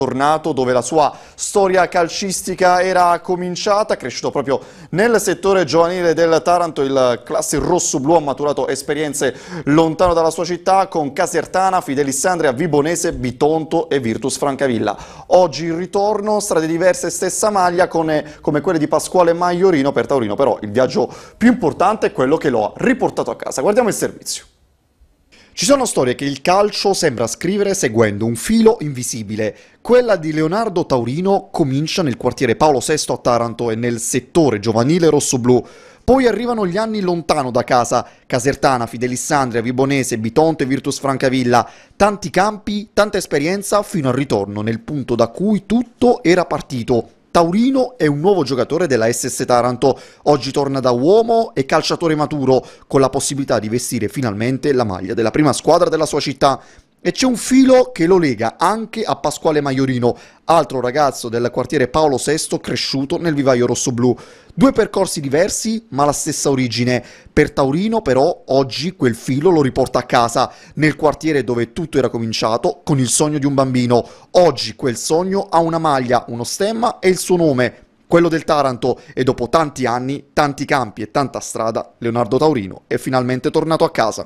tornato dove la sua storia calcistica era cominciata, cresciuto proprio nel settore giovanile del Taranto. Il classico rosso-blu ha maturato esperienze lontano dalla sua città con Casertana, Fidelissandria, Vibonese, Bitonto e Virtus Francavilla. Oggi il ritorno, strade diverse, stessa maglia come quelle di Pasquale Maiorino per Taurino, però il viaggio più importante è quello che lo ha riportato a casa. Guardiamo il servizio. Ci sono storie che il calcio sembra scrivere seguendo un filo invisibile. Quella di Leonardo Taurino comincia nel quartiere Paolo VI a Taranto e nel settore giovanile rossoblu. Poi arrivano gli anni lontano da casa, Casertana, Fidelissandria, Vibonese, Bitonto e Virtus Francavilla. Tanti campi, tanta esperienza fino al ritorno nel punto da cui tutto era partito. Taurino è un nuovo giocatore della SS Taranto, oggi torna da uomo e calciatore maturo, con la possibilità di vestire finalmente la maglia della prima squadra della sua città. E c'è un filo che lo lega anche a Pasquale Maiorino, altro ragazzo del quartiere Paolo VI cresciuto nel vivaio rossoblu. Due percorsi diversi, ma la stessa origine. Per Taurino, però, oggi quel filo lo riporta a casa, nel quartiere dove tutto era cominciato, con il sogno di un bambino. Oggi quel sogno ha una maglia, uno stemma e il suo nome, quello del Taranto, e dopo tanti anni, tanti campi e tanta strada, Leonardo Taurino è finalmente tornato a casa.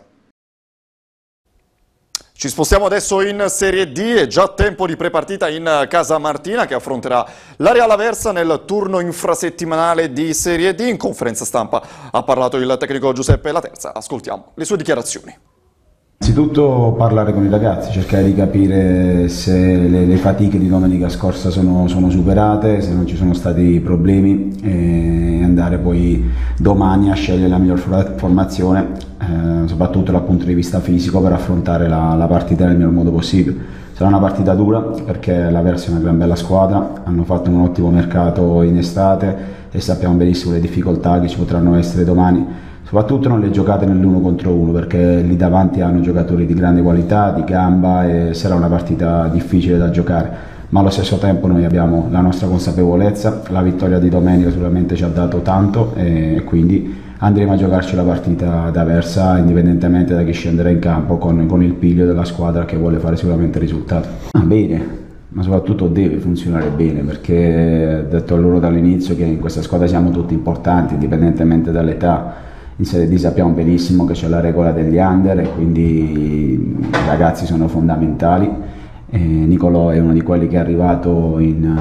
Ci spostiamo adesso in Serie D, è già tempo di prepartita in Casa Martina che affronterà la Real Aversa nel turno infrasettimanale di Serie D. In conferenza stampa ha parlato il tecnico Giuseppe Laterza, ascoltiamo le sue dichiarazioni. Innanzitutto parlare con i ragazzi, cercare di capire se le fatiche di domenica scorsa sono superate, se non ci sono stati problemi e andare poi domani a scegliere la miglior formazione, soprattutto dal punto di vista fisico, per affrontare la partita nel miglior modo possibile. Sarà una partita dura perché l'Aversa è una gran bella squadra, hanno fatto un ottimo mercato in estate e sappiamo benissimo le difficoltà che ci potranno essere domani. Soprattutto non le giocate nell'1 contro 1 perché lì davanti hanno giocatori di grande qualità, di gamba e sarà una partita difficile da giocare, ma allo stesso tempo noi abbiamo la nostra consapevolezza, la vittoria di domenica sicuramente ci ha dato tanto e quindi andremo a giocarci la partita d'Aversa indipendentemente da chi scenderà in campo con il piglio della squadra che vuole fare sicuramente il risultato. Bene, ma soprattutto deve funzionare bene perché ho detto a loro dall'inizio che in questa squadra siamo tutti importanti indipendentemente dall'età. In Serie D sappiamo benissimo che c'è la regola degli under e quindi i ragazzi sono fondamentali. Nicolò è uno di quelli che è arrivato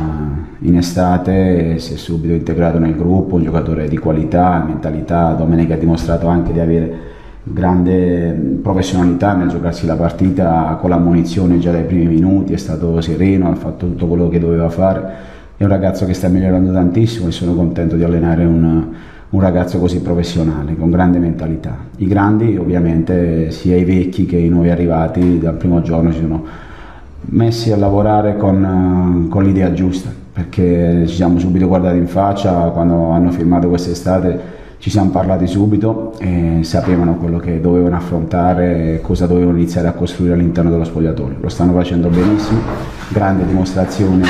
in estate e si è subito integrato nel gruppo, un giocatore di qualità, mentalità. Domenica ha dimostrato anche di avere grande professionalità nel giocarsi la partita con l'ammonizione già dai primi minuti, è stato sereno, ha fatto tutto quello che doveva fare. È un ragazzo che sta migliorando tantissimo e sono contento di allenare un ragazzo così professionale, con grande mentalità. I grandi ovviamente, sia i vecchi che i nuovi arrivati, dal primo giorno si sono messi a lavorare con l'idea giusta, perché ci siamo subito guardati in faccia, quando hanno firmato quest'estate ci siamo parlati subito e sapevano quello che dovevano affrontare e cosa dovevano iniziare a costruire all'interno dello spogliatoio. Lo stanno facendo benissimo, grande dimostrazione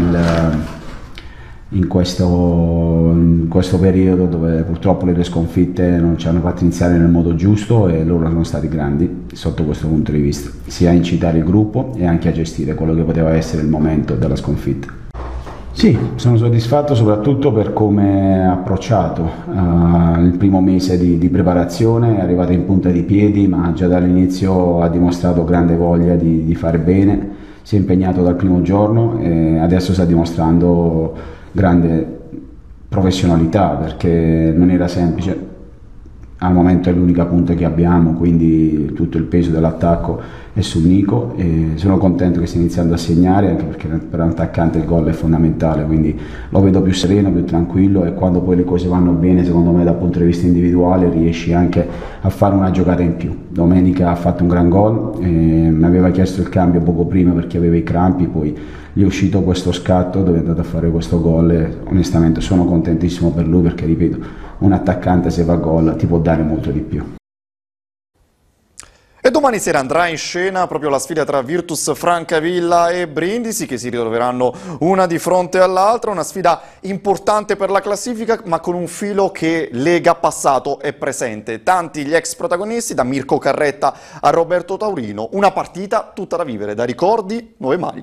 in questo periodo dove purtroppo le due sconfitte non ci hanno fatto iniziare nel modo giusto e loro sono stati grandi sotto questo punto di vista, sia a incitare il gruppo e anche a gestire quello che poteva essere il momento della sconfitta. Sì, sono soddisfatto soprattutto per come ha approcciato il primo mese di preparazione, è arrivato in punta di piedi ma già dall'inizio ha dimostrato grande voglia di fare bene, si è impegnato dal primo giorno e adesso sta dimostrando grande professionalità perché non era semplice, al momento è l'unica punta che abbiamo, quindi tutto il peso dell'attacco è su Nico e sono contento che stia iniziando a segnare anche perché per un attaccante il gol è fondamentale, quindi lo vedo più sereno, più tranquillo e quando poi le cose vanno bene secondo me dal punto di vista individuale riesci anche a fare una giocata in più. Domenica ha fatto un gran gol, mi aveva chiesto il cambio poco prima perché aveva i crampi, poi gli è uscito questo scatto dove è andato a fare questo gol e onestamente sono contentissimo per lui perché ripeto, un attaccante se va gol ti può dare molto di più. E domani sera andrà in scena proprio la sfida tra Virtus Francavilla e Brindisi che si ritroveranno una di fronte all'altra, una sfida importante per la classifica ma con un filo che lega passato e presente. Tanti gli ex protagonisti, da Mirko Carretta a Roberto Taurino, una partita tutta da vivere, da ricordi, nuove maglie.